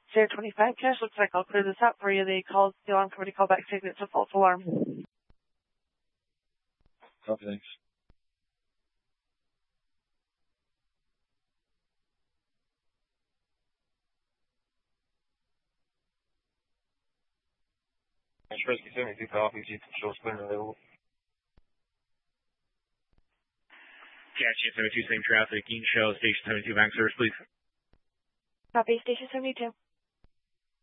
Sierra 25 cash, looks like I'll clear this out for you. The alarm company call back saying it's a false alarm. Copy, thanks. Rescue 72 copy, Jeep Patrol Sprinter available. Catch 72, same traffic, Eaton Show, Station 72, bank service, please. Copy, Station 72.